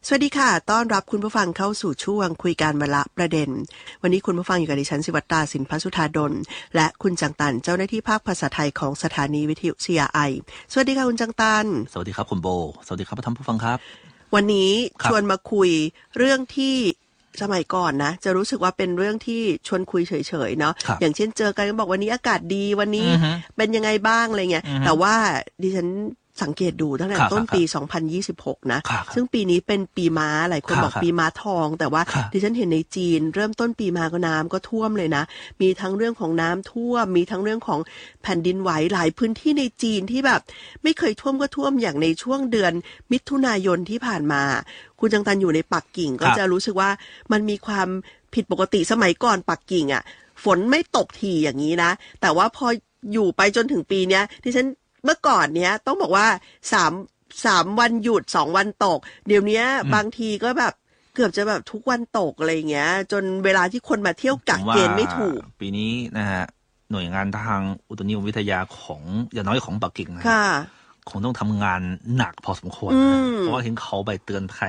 สวัสดีค่ะต้อนรับคุณผู้ฟังเข้าสู่ช่วงคุยการมาละประเด็นวันนี้คุณผู้ฟังอยู่กับดิฉันศิวัตราสินพัสุธาดลและคุณจังตันเจ้าหน้าที่ภาคภาษาไทยของสถานีวิทยุ CRI สวัสดีค่ะคุณจังตันสวัสดีครับคุณโบสวัสดีครับท่านผู้ฟังครับวันนี้ชวนมาคุยเรื่องที่สมัยก่อนนะจะรู้สึกว่าเป็นเรื่องที่ชวนคุยเฉยๆเนาะอย่างเช่นเจอกันบอกวันนี้อากาศดีวันนี้เป็นยังไงบ้างอะไรเงี้ยแต่ว่าดิฉันสังเกตดูตั้งแต่ต้นปี2026นะซึ่งปีนี้เป็นปีม้าหลายคนบอกปีม้าทองแต่ว่าดิฉันเห็นในจีนเริ่มต้นปีมาก็น้ำก็ท่วมเลยนะมีทั้งเรื่องของน้ำท่วมมีทั้งเรื่องของแผ่นดินไหวหลายพื้นที่ในจีนที่แบบไม่เคยท่วมก็ท่วมอย่างในช่วงเดือนมิถุนายนที่ผ่านมาคุณจังตันอยู่ในปักกิ่งก็จะรู้สึกว่ามันมีความผิดปกติสมัยก่อนปักกิ่งอ่ะฝนไม่ตกถี่อย่างนี้นะแต่ว่าพออยู่ไปจนถึงปีเนี้ยดิฉันเมื่อก่อนเนี้ยต้องบอกว่า3วันหยุด2วันตกเดี๋ยวนี้บางทีก็แบบเกือบจะแบบทุกวันตกอะไรอย่างเงี้ยจนเวลาที่คนมาเที่ยวกักเกณฑ์ไม่ถูกปีนี้นะฮะหน่วยงานทางอุตุนิยมวิทยาของอย่างน้อยของปักกิ่งนะคงต้องทำงานหนักพอสมควรเพราะว่าเห็นเขาไปเตือนภัย